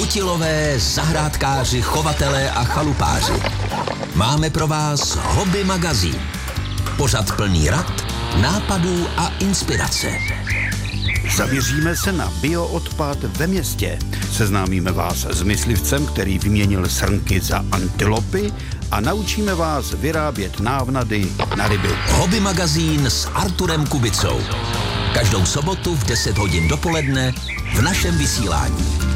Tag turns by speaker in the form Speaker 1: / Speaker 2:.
Speaker 1: Kutilové, zahrádkáři, chovatelé a chalupáři. Máme pro vás Hobby magazín. Pořad plný rad, nápadů a inspirace.
Speaker 2: Zaměříme se na bioodpad ve městě. Seznámíme vás s myslivcem, který vyměnil srnky za antilopy a naučíme vás vyrábět návnady na ryby.
Speaker 1: Hobby magazín s Arturem Kubicou. Každou sobotu v 10 hodin dopoledne v našem vysílání.